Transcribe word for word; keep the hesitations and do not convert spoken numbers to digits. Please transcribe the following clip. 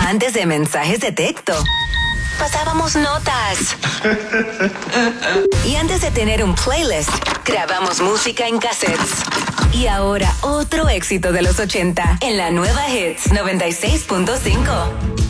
Antes de mensajes de texto, pasábamos notas. Y antes de tener un playlist, grabamos música en cassettes. Y ahora otro éxito de los ochenta en la nueva Hits noventa y seis punto cinco.